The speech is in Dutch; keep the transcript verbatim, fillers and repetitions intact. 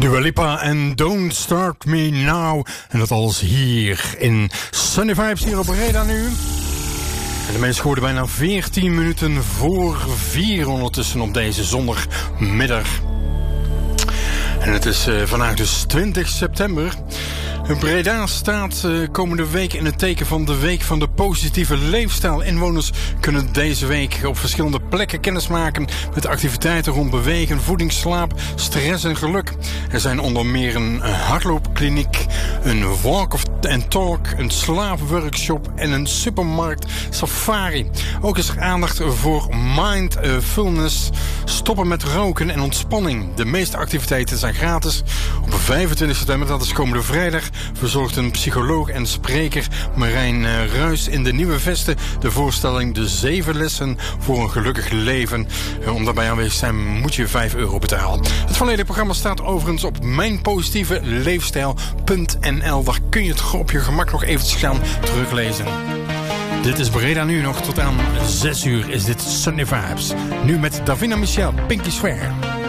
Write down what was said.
Dua Lipa en Don't Start Me Now. En dat alles hier in Sunny Vibes hier op Breda nu. En de mensen hoorden bijna veertien minuten voor vier ondertussen op deze zondagmiddag. En het is uh, vandaag dus twintig september. Breda staat uh, komende week in het teken van de Week van de Positieve Leefstijl. Inwoners kunnen deze week op verschillende plekken kennismaken met activiteiten rond bewegen, voeding, slaap, stress en geluk. Er zijn onder meer een hardloopkliniek, een walk of and talk, een slaapworkshop en een supermarkt safari. Ook is er aandacht voor mindfulness, stoppen met roken en ontspanning. De meeste activiteiten zijn gratis. Op vijfentwintig september, dat is komende vrijdag, verzorgt een psycholoog en spreker Marijn Ruijs in de Nieuwe Vesten de voorstelling De Zeven Lessen voor een Gelukkig Leven. Om daarbij aanwezig te zijn moet je vijf euro betalen. Het volledige programma staat overigens op mijnpositieveleefstijl punt n l. Daar kun je het op je gemak nog eventjes gaan teruglezen. Dit is Breda nu nog tot aan zes uur is dit Sunny Vibes. Nu met Davina Michel, Pinky Swear.